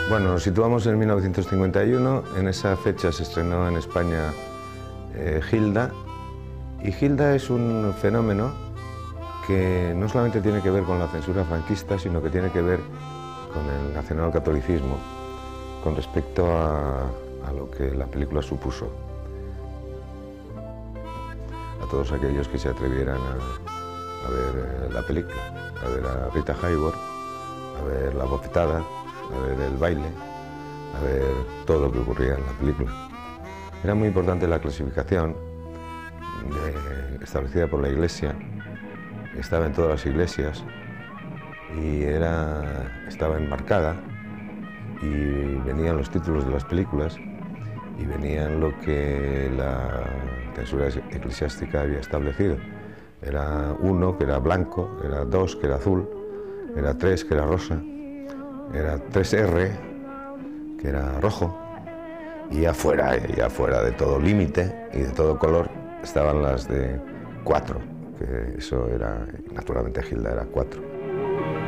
Bueno, nos situamos en 1951, en esa fecha se estrenó en España Gilda, y Gilda es un fenómeno que no solamente tiene que ver con la censura franquista, sino que tiene que ver con el nacionalcatolicismo, con respecto a lo que la película supuso. A todos aquellos que se atrevieran a ver la película, a ver a Rita Hayworth, a ver la bofetada, a ver el baile, a ver todo lo que ocurría en la película. Era muy importante la clasificación establecida por la Iglesia, estaba en todas las iglesias y estaba enmarcada, y venían los títulos de las películas y venían lo que la censura eclesiástica había establecido. Era 1, que era blanco, era 2, que era azul, era 3, que era rosa, era 3R, que era rojo, y afuera de todo límite y de todo color estaban las de 4, que eso era, naturalmente Gilda era 4.